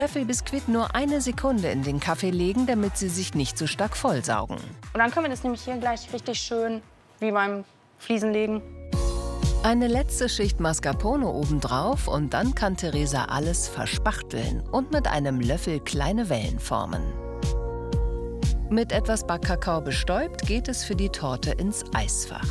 Löffel Biskuit nur eine Sekunde in den Kaffee legen, damit sie sich nicht zu stark vollsaugen. Und dann können wir das nämlich hier gleich richtig schön wie beim Fliesenlegen. Eine letzte Schicht Mascarpone obendrauf und dann kann Theresa alles verspachteln und mit einem Löffel kleine Wellen formen. Mit etwas Backkakao bestäubt geht es für die Torte ins Eisfach.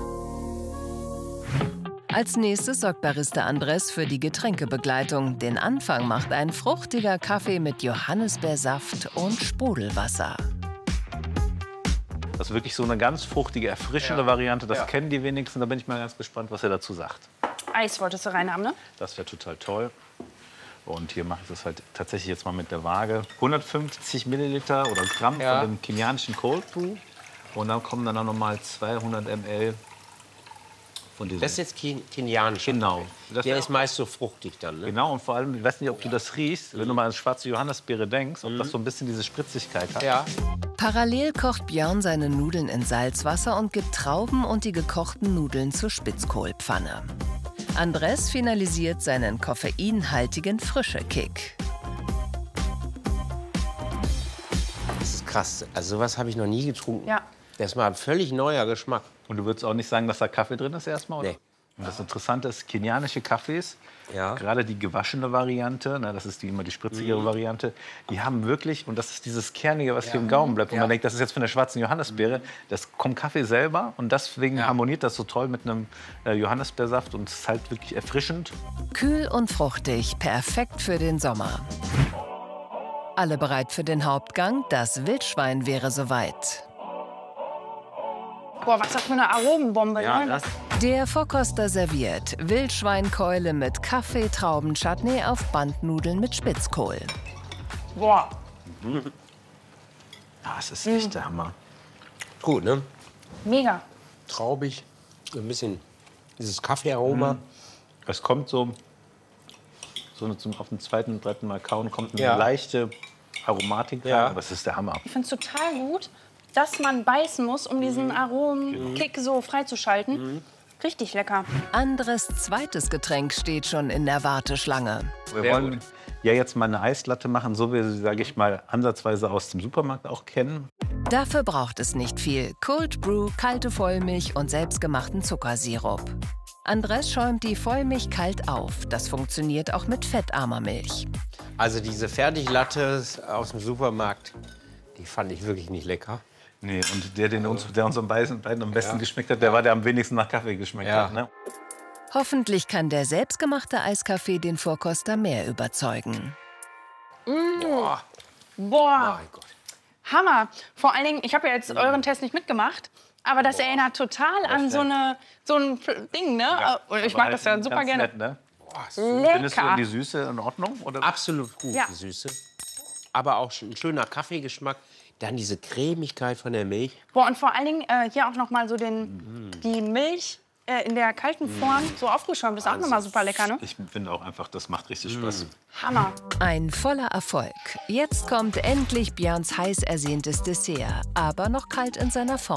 Als nächstes sorgt Barista Andres für die Getränkebegleitung. Den Anfang macht ein fruchtiger Kaffee mit Johannisbeersaft und Sprudelwasser. Das ist wirklich so eine ganz fruchtige, erfrischende Variante. Das kennen die wenigsten. Da bin ich mal ganz gespannt, was er dazu sagt. Eis wolltest du reinhaben, ne? Das wäre total toll. Und hier mache ich das halt tatsächlich jetzt mal mit der Waage. 150 Milliliter oder Gramm von dem kenianischen Cold Brew. Und dann kommen dann noch mal 200 ml von diesem. Das ist jetzt kenianisch. Genau. Der ist meist so fruchtig dann, ne? Genau, und vor allem, ich weiß nicht, ob du das riechst, wenn du mal an schwarze Johannisbeere denkst, ob das so ein bisschen diese Spritzigkeit hat. Ja. Parallel kocht Björn seine Nudeln in Salzwasser und gibt Trauben und die gekochten Nudeln zur Spitzkohlpfanne. Andres finalisiert seinen koffeinhaltigen Frische-Kick. Das ist krass. Also sowas habe ich noch nie getrunken. Ja. Das ist mal ein völlig neuer Geschmack. Und du würdest auch nicht sagen, dass da Kaffee drin ist erstmal, oder? Nee. Und das Interessante ist, kenianische Kaffees, gerade die gewaschene Variante, das ist immer die spritzigere Variante, die haben wirklich, und das ist dieses Kernige, was hier im Gaumen bleibt, und man denkt, das ist jetzt von der schwarzen Johannisbeere, das kommt Kaffee selber und deswegen harmoniert das so toll mit einem Johannisbeersaft und es ist halt wirklich erfrischend. Kühl und fruchtig, perfekt für den Sommer. Alle bereit für den Hauptgang? Das Wildschwein wäre soweit. Boah, was ist das für eine Aromenbombe, ne? Der Vorkoster serviert Wildschweinkeule mit Kaffee-Trauben-Chutney auf Bandnudeln mit Spitzkohl. Boah. Das ist echt der Hammer. Gut, ne? Mega. Traubig, so ein bisschen dieses Kaffeearoma. Es kommt so auf dem zweiten und dritten Mal kauen, kommt eine leichte Aromatik rein, aber es ist der Hammer. Ich finde es total gut, dass man beißen muss, um diesen Aromenkick so freizuschalten. Richtig lecker. Andres zweites Getränk steht schon in der Warteschlange. Wir wollen ja jetzt mal eine Eislatte machen, so wie wir sie, sage ich mal, ansatzweise aus dem Supermarkt auch kennen. Dafür braucht es nicht viel. Cold Brew, kalte Vollmilch und selbstgemachten Zuckersirup. Andres schäumt die Vollmilch kalt auf. Das funktioniert auch mit fettarmer Milch. Also diese Fertiglatte aus dem Supermarkt, die fand ich wirklich nicht lecker. Nee, und der uns am beiden am besten geschmeckt hat, der war der am wenigsten nach Kaffee geschmeckt hat. Ne? Hoffentlich kann der selbstgemachte Eiskaffee den Vorkoster mehr überzeugen. Boah. Mein Gott. Hammer. Vor allen Dingen, ich habe ja jetzt euren Test nicht mitgemacht, aber das erinnert total an so ein Ding, ne? Ja, Und ich mag das ja super gerne. Nett, ne? Lecker. Findest du die Süße in Ordnung? Oder? Absolut gut, die Süße. Aber auch ein schöner Kaffeegeschmack. Dann diese Cremigkeit von der Milch. Boah, und vor allen Dingen hier auch noch mal so die Milch in der kalten Form so aufgeschäumt. Ist auch noch mal super lecker, ne? Ich finde auch einfach, das macht richtig Spaß. Hammer. Ein voller Erfolg. Jetzt kommt endlich Björns heiß ersehntes Dessert, aber noch kalt in seiner Form.